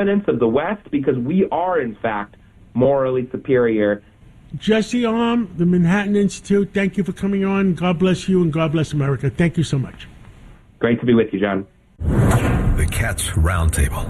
evidence of the West because we are, in fact, morally superior. Jesse Alm, the Manhattan Institute, thank you for coming on. God bless you and God bless America. Thank you so much. Great to be with you, John. The Cats Roundtable.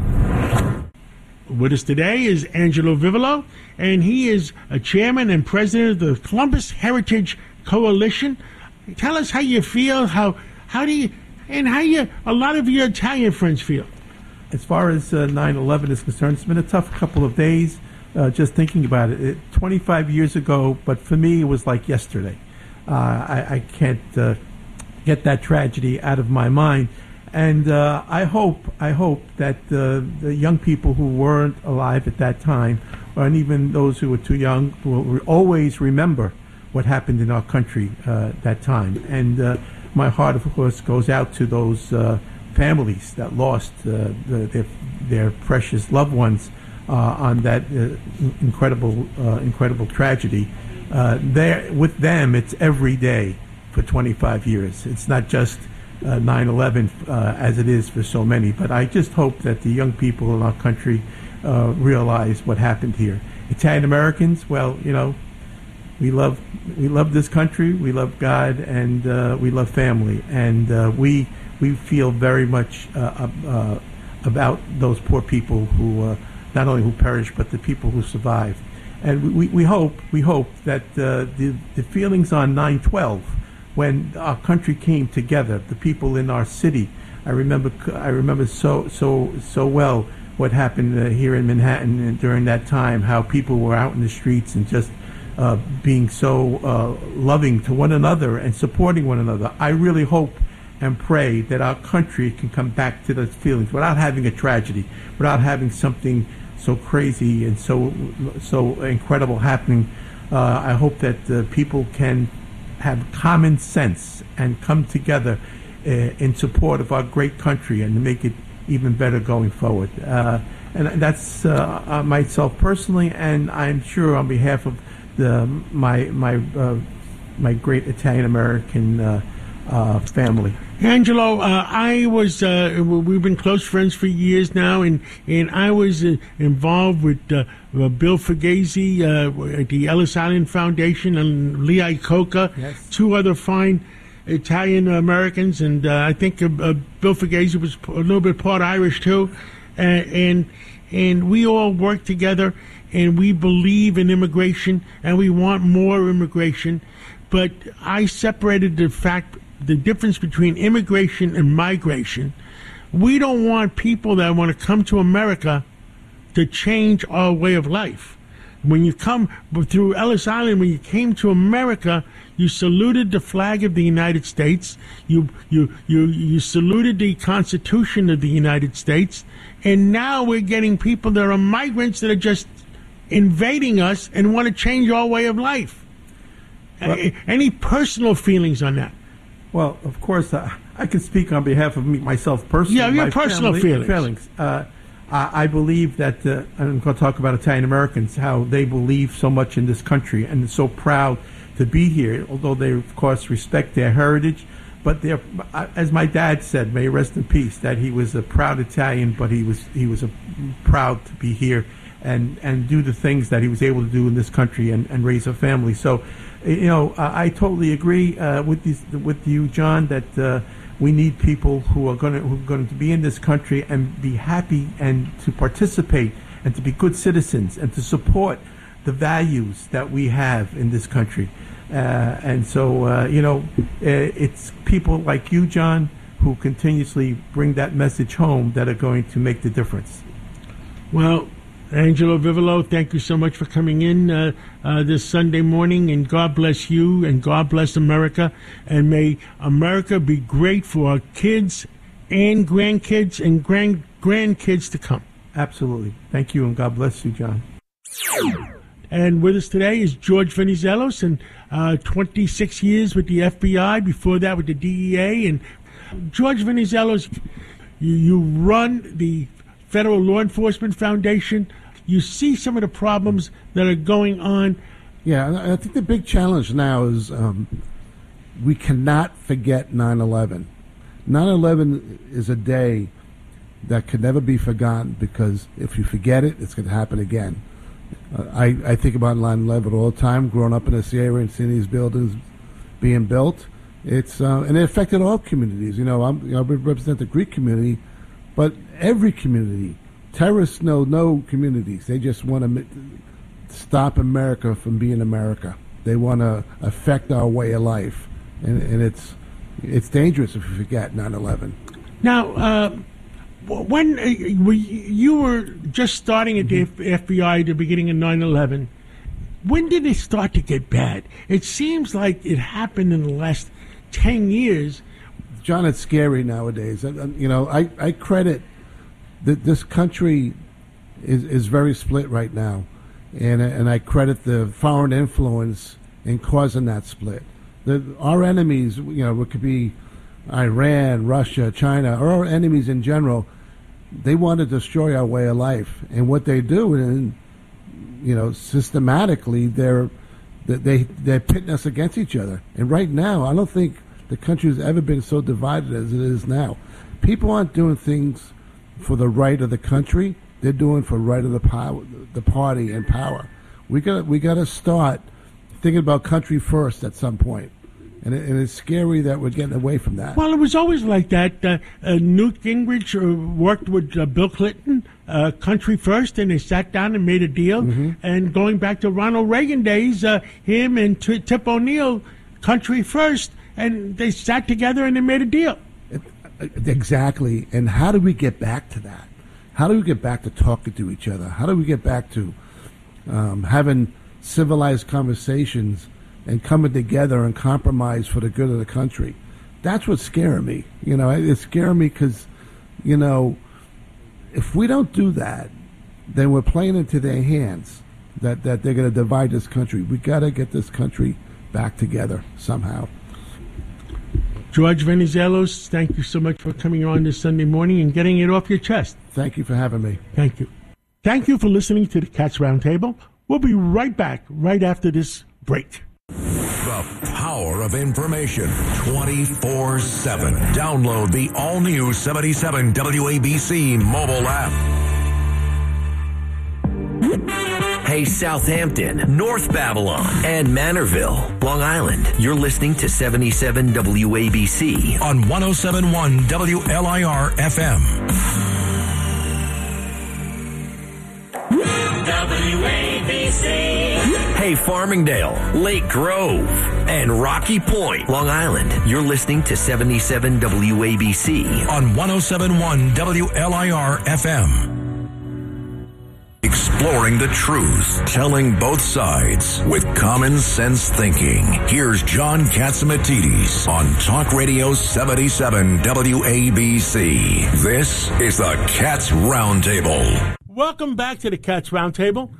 With us today is Angelo Vivolo, and he is a chairman and president of the Columbus Heritage Coalition. Tell us how you feel, how do you, and how a lot of your Italian friends feel. As far as 9/11 is concerned, it's been a tough couple of days. Just thinking about it, 25 years ago, but for me it was like yesterday. I can't get that tragedy out of my mind, and I hope that the young people who weren't alive at that time, and even those who were too young, will always remember what happened in our country that time. And my heart, of course, goes out to those families that lost their precious loved ones on that incredible tragedy. With them, it's every day for 25 years. It's not just 9/11 as it is for so many. But I just hope that the young people in our country realize what happened here. Italian Americans, well, you know, we love this country, we love God, and we love family, and we feel very much about those poor people who not only who perished, but the people who survived. And we hope that the feelings on 9/12, when our country came together, the people in our city, I remember so well what happened here in Manhattan during that time, how people were out in the streets and just being so loving to one another and supporting one another. I really hope and pray that our country can come back to those feelings without having a tragedy, without having something so crazy and so incredible happening. I hope that people can have common sense and come together in support of our great country and to make it even better going forward. And that's myself personally, and I'm sure on behalf of my great Italian American family. Angelo, we've been close friends for years now, and I was involved with Bill Fugazi at the Ellis Island Foundation and Lee Iacocca, yes. Two other fine Italian Americans, and I think Bill Fugazi was a little bit part Irish too, and we all work together, and we believe in immigration, and we want more immigration, but I separated the difference between immigration and migration. We don't want people that want to come to America to change our way of life. When you come through Ellis Island, when you came to America, you saluted the flag of the United States. You saluted the Constitution of the United States. And now we're getting people that are migrants that are just invading us and want to change our way of life. Well, any personal feelings on that? Well, of course, I can speak on behalf of myself personally. Yeah, your personal feelings. I believe that, I'm going to talk about Italian Americans, how they believe so much in this country and so proud to be here, although they, of course, respect their heritage. But they're, as my dad said, may he rest in peace, that he was a proud Italian, but he was proud to be here and do the things that he was able to do in this country and raise a family. So, you know, I totally agree with you, John, that we need people who are going to be in this country and be happy and to participate and to be good citizens and to support the values that we have in this country. And so, you know, it's people like you, John, who continuously bring that message home that are going to make the difference. Well, Angelo Vivolo, thank you so much for coming in this Sunday morning, and God bless you, and God bless America, and may America be great for our kids and grandkids and grandkids to come. Absolutely. Thank you, and God bless you, John. And with us today is George Venizelos, and 26 years with the FBI, before that with the DEA. And George Venizelos, you run the Federal Law Enforcement Foundation. You see some of the problems that are going on. Yeah, I think the big challenge now is we cannot forget 9/11. 9/11 is a day that could never be forgotten, because if you forget it, it's going to happen again. I think about 9/11 all the time, growing up in this area and seeing these buildings being built. And it affected all communities. I represent the Greek community, but every community. Terrorists know no communities. They just want to stop America from being America. They want to affect our way of life, and it's dangerous if you forget 9/11. Now, when you were just starting at the FBI at the beginning of 9/11, when did it start to get bad? It seems like it happened in the last 10 years. John, it's scary nowadays. I credit that this country is very split right now, and I credit the foreign influence in causing that split. Our enemies, it could be Iran, Russia, China, or our enemies in general, they want to destroy our way of life. And what they do, and systematically, they're pitting us against each other. And right now, I don't think the country has ever been so divided as it is now. People aren't doing things for the right of the country; they're doing for the right of the party and power. We got to start thinking about country first at some point. And it's scary that we're getting away from that. Well, it was always like that. Newt Gingrich worked with Bill Clinton, country first, and they sat down and made a deal. Mm-hmm. And going back to Ronald Reagan days, him and Tip O'Neill, country first, and they sat together and they made a deal. Exactly. And how do we get back to that? How do we get back to talking to each other? How do we get back to having civilized conversations and coming together and compromise for the good of the country? That's what's scaring me. It's scaring me because, if we don't do that, then we're playing into their hands that they're going to divide this country. We got to get this country back together somehow. George Venizelos, thank you so much for coming on this Sunday morning and getting it off your chest. Thank you for having me. Thank you. Thank you for listening to the Cats Roundtable. We'll be right back right after this break. The power of information 24/7. Download the all-new 77 WABC mobile app. Hey, Southampton, North Babylon, and Manorville, Long Island. You're listening to 77 WABC on 107.1 WLIR FM. WABC. Hey, Farmingdale, Lake Grove, and Rocky Point, Long Island. You're listening to 77 WABC on 107.1 WLIR FM. Exploring the truth, telling both sides with common sense thinking. Here's John Catsimatidis on Talk Radio 77 WABC. This is the Cats Roundtable. Welcome back to the Cats Roundtable.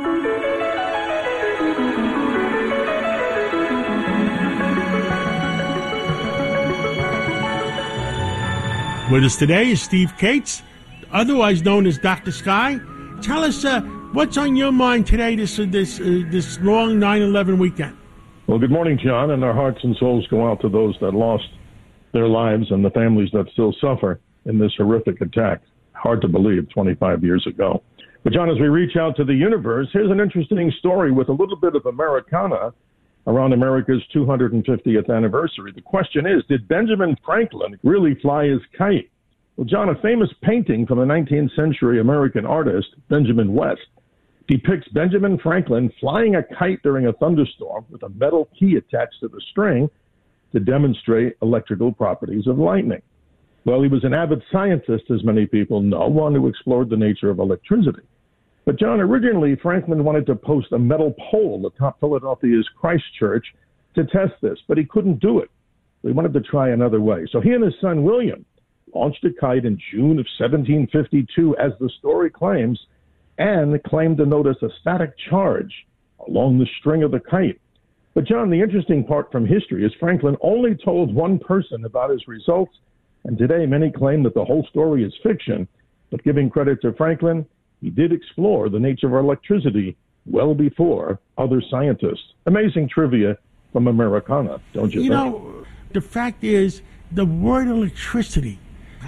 With us today is Steve Cates, otherwise known as Dr. Sky. Tell us what's on your mind today, this long 9/11 weekend. Well, good morning, John, and our hearts and souls go out to those that lost their lives and the families that still suffer in this horrific attack. Hard to believe, 25 years ago. But, John, as we reach out to the universe, here's an interesting story with a little bit of Americana around America's 250th anniversary. The question is, did Benjamin Franklin really fly his kite? Well, John, a famous painting from a 19th century American artist, Benjamin West, depicts Benjamin Franklin flying a kite during a thunderstorm with a metal key attached to the string to demonstrate electrical properties of lightning. Well, he was an avid scientist, as many people know, one who explored the nature of electricity. But, John, originally Franklin wanted to post a metal pole atop Philadelphia's Christ Church to test this, but he couldn't do it. He wanted to try another way. So he and his son, William, launched a kite in June of 1752, as the story claims, and claimed to notice a static charge along the string of the kite. But, John, the interesting part from history is Franklin only told one person about his results, and today many claim that the whole story is fiction. But giving credit to Franklin, he did explore the nature of electricity well before other scientists. Amazing trivia from Americana, don't you think? You know, the fact is, the word electricity,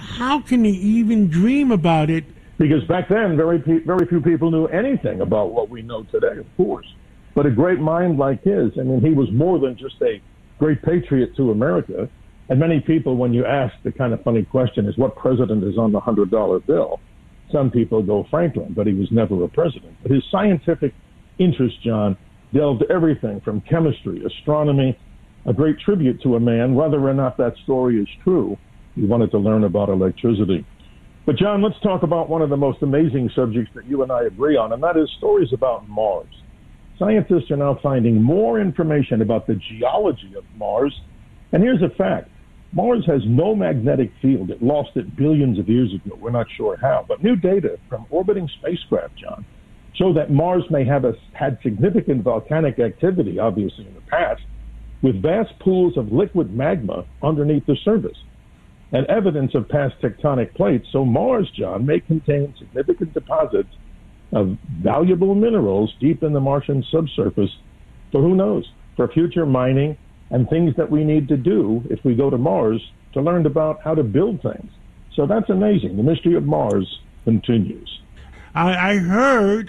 how can they even dream about it? Because back then, very few people knew anything about what we know today, of course. But a great mind like his, I mean, he was more than just a great patriot to America. And many people, when you ask the kind of funny question is, what president is on the $100 bill? Some people go Franklin, but he was never a president. But his scientific interest, John, delved everything from chemistry, astronomy, a great tribute to a man, whether or not that story is true. He wanted to learn about electricity. But, John, let's talk about one of the most amazing subjects that you and I agree on, and that is stories about Mars. Scientists are now finding more information about the geology of Mars. And here's a fact. Mars has no magnetic field. It lost it billions of years ago. We're not sure how. But new data from orbiting spacecraft, John, show that Mars may have had significant volcanic activity, obviously, in the past, with vast pools of liquid magma underneath the surface and evidence of past tectonic plates. So Mars, John, may contain significant deposits of valuable minerals deep in the Martian subsurface for who knows, for future mining and things that we need to do if we go to Mars to learn about how to build things. So that's amazing. The mystery of Mars continues. I heard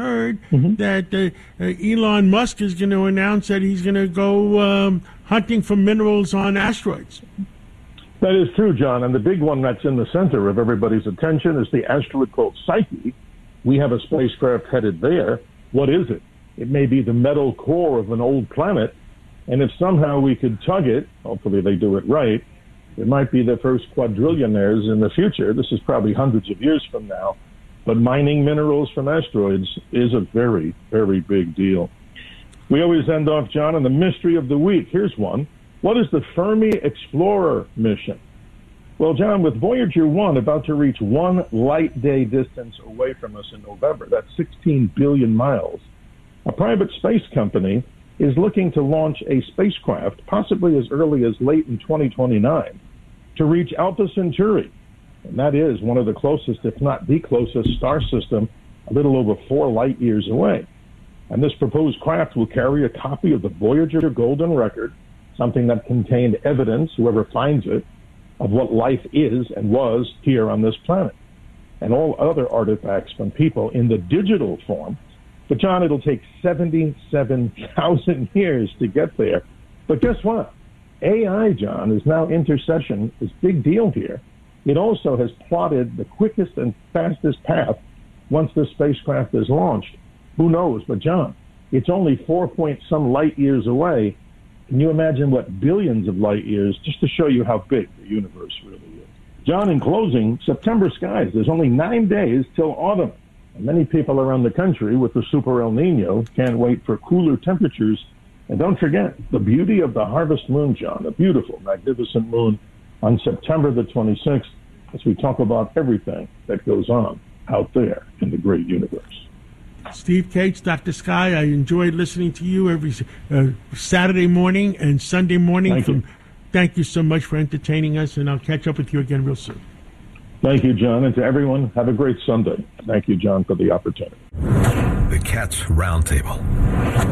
that Elon Musk is going to announce that he's going to go hunting for minerals on asteroids. That is true, John. And the big one that's in the center of everybody's attention is the asteroid called Psyche. We have a spacecraft headed there. What is it? It may be the metal core of an old planet. And if somehow we could tug it, hopefully they do it right, it might be the first quadrillionaires in the future. This is probably hundreds of years from now. But mining minerals from asteroids is a very, very big deal. We always end off, John, on the mystery of the week. Here's one. What is the Fermi Explorer mission? Well, John, with Voyager 1 about to reach 1 light day distance away from us in November, that's 16 billion miles, a private space company is looking to launch a spacecraft, possibly as early as late in 2029, to reach Alpha Centauri. And that is one of the closest, if not the closest, star system, a little over 4 light years away. And this proposed craft will carry a copy of the Voyager Golden Record, something that contained evidence, whoever finds it, of what life is and was here on this planet, and all other artifacts from people in the digital form. But, John, it'll take 77,000 years to get there. But guess what? AI, John, is now intercession, is big deal here. It also has plotted the quickest and fastest path once the spacecraft is launched. Who knows? But, John, it's only 4-point-some light years away. Can you imagine what billions of light years, just to show you how big the universe really is? John, in closing, September skies. There's only 9 days till autumn. And many people around the country with the Super El Nino can't wait for cooler temperatures. And don't forget the beauty of the harvest moon, John, a beautiful, magnificent moon on September the 26th, as we talk about everything that goes on out there in the great universe. Steve Cates, Dr. Sky, I enjoyed listening to you every Saturday morning and Sunday morning. Thank you so much for entertaining us, and I'll catch up with you again real soon. Thank you, John, and to everyone, have a great Sunday. Thank you, John, for the opportunity. The Cats Roundtable.